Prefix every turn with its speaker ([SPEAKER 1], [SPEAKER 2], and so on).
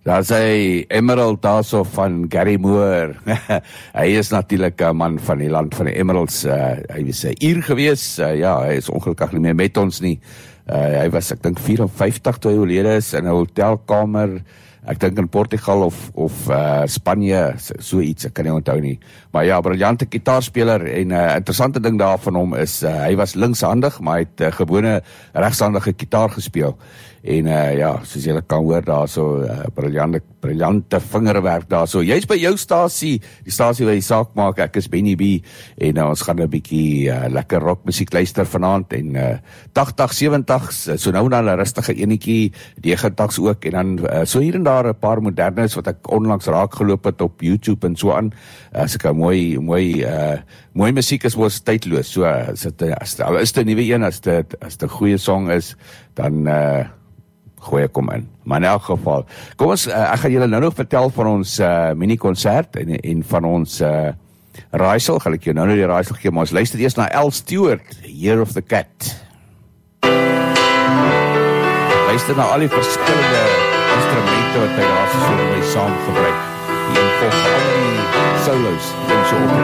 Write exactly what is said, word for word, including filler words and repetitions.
[SPEAKER 1] Daar is hy Emerald daarso van Gary Moore. Hy is natuurlik 'n man van die land van die Emeralds. Uh, hy was 'n uur gewees. Uh, ja, hy is ongelukkig nie meer met ons nie. Uh, hy was, ek dink, vyfenvyftig toe hy oorlede is in 'n hotelkamer. Ek dink in Portugal of of uh, Spanje, so iets, ek kan nie onthou nie. Maar ja, briljante gitaarspeler en 'n uh, interessante ding daar van hom is, uh, hy was linkshandig, maar hy het uh, gewone regshandige gitaar gespeel. En uh, ja, soos julle kan hoor, daar so uh, briljante, briljante vingerwerk daar so. Jy's by jou stasie, die stasie waar jy saak maak, ek is Benny B, en uh, ons gaan 'n bietjie uh, lekker rockmusiek luister vanaand, en uh, tagtig, sewentig, so nou dan 'n rustige enetjie, negentigs ook, en dan uh, so hier en daar 'n paar modernes wat ek onlangs raak geloop het op YouTube en so aan. As ek 'n mooi, mooi, uh, mooi musiek is mos tydloos, so as dit, as dit, is dit 'n nuwe een, as dit, as dit 'n goeie song is, dan uh, gooi ek hom in. Maar in elk geval, kom ons, uh, ek gaan julle nou nog vertel van ons uh, mini-concert en, en van ons uh, raaisel, gaan ek jou nou nog die raaisel gee, maar ons luister eers na Al Stewart, Year of the Cat. Luister na al die verskillende instrumente wat hy daar so mee saam gebruik. Die involg van al die solos, en so op